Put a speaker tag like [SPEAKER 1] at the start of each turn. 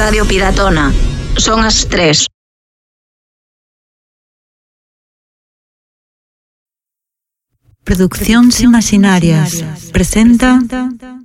[SPEAKER 1] Radio Piratona. Son as 3.
[SPEAKER 2] Produccións Imaginarias presenta